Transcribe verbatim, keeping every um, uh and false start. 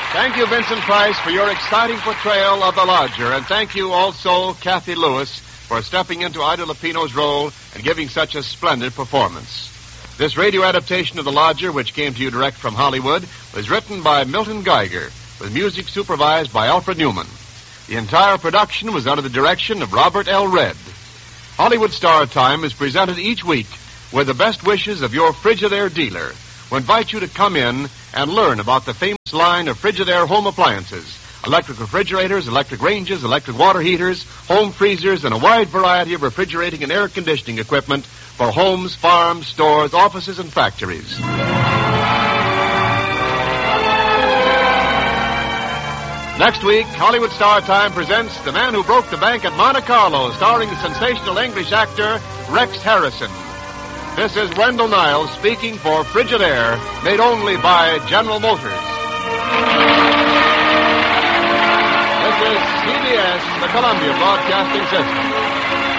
Thank you, Vincent Price, for your exciting portrayal of the Lodger, and thank you also, Kathy Lewis, for stepping into Ida Lupino's role and giving such a splendid performance. This radio adaptation of The Lodger, which came to you direct from Hollywood, was written by Milton Geiger, with music supervised by Alfred Newman. The entire production was under the direction of Robert L. Redd. Hollywood Star Time is presented each week with the best wishes of your Frigidaire dealer, who invite you to come in and learn about the famous line of Frigidaire home appliances: electric refrigerators, electric ranges, electric water heaters, home freezers, and a wide variety of refrigerating and air conditioning equipment for homes, farms, stores, offices, and factories. Next week, Hollywood Star Time presents The Man Who Broke the Bank at Monte Carlo, starring the sensational English actor Rex Harrison. This is Wendell Niles speaking for Frigidaire, made only by General Motors. This is C B S, the Columbia Broadcasting System.